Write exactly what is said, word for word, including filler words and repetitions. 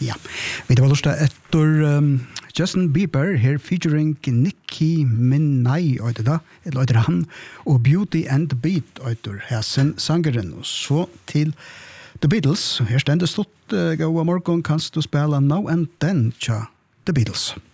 Ja, vi det var lust etter um, Justin Bieber her featuring Nicki Minaj og det da, eller han og Beauty and the Beat og Hasen sangeren og så til The Beatles. Her stender stått uh, gode morgen, kanst du spela Now and Then tja The Beatles.